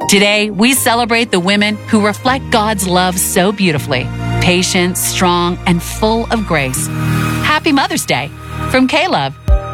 Today, we celebrate the women who reflect God's love so beautifully, patient, strong, and full of grace. Happy Mother's Day from K-Love.